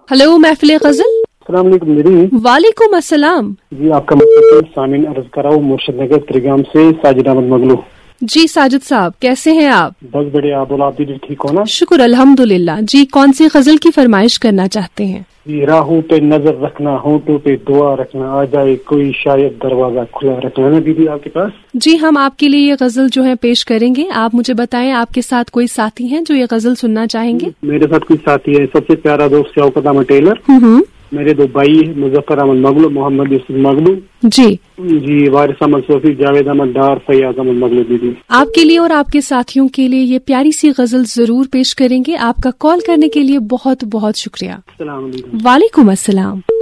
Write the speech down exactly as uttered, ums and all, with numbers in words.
Hello महफिल गजल। अस्सलाम वालेकुम दीदी। वालेकुम अस्सलाम जी, आपका मतलब सामिन अर्ज कराओ मुर्शिद नगर त्रिगाम से साजिद अहमद मगलू। जी साजिद साहब, कैसे हैं आप? बस बढ़िया, आप बोला आप दीदी ठीक हो ना? शुक्र अल्हम्दुलिल्लाह। जी, कौन सी गजल की फरमाइश करना चाहते हैं? जी, राहों पे नजर रखना, होंठों पे दुआ रखना, आ जाए कोई शायद दरवाजा खुला रखना है ना दीदी आपके पास? जी, हम आपके लिए ये गजल जो है पेश करेंगे। आप मुझे बताएं, आपके साथ कोई साथी हैं जो ये गजल सुनना चाहेंगे? मेरे साथ कोई साथी है, सबसे प्यारा दोस्त शौकत अहमद टेलर, मेरे दो भाई मुजफ्फर अहमद मगलू, मोहम्मद यूसुफ मगलू जी जी, वारिस अहमद सोफी, जावेद अहमद डार, फैयाज अहमद मगलू दीदी। आपके लिए और आपके साथियों के लिए ये प्यारी सी गजल जरूर पेश करेंगे। आपका कॉल करने के लिए बहुत बहुत शुक्रिया। अस्सलाम वालेकुम। वालेकुम अस्सलाम।